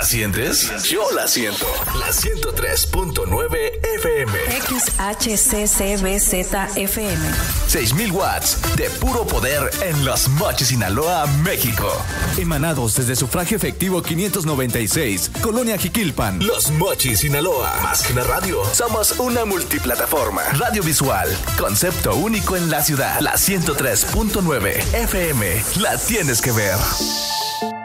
sientes? Yo la siento. La 103.9 FM. XHCCBZ-FM. 6,000 watts de puro poder en Los Mochis, Sinaloa, México. Emanados desde Sufragio Efectivo 596, Colonia Jiquilpan. Los Mochis, Sinaloa. Más que una radio, somos una multiplataforma. Radio visual, concepto único en la ciudad. La 103.9 FM. La tienes que ver.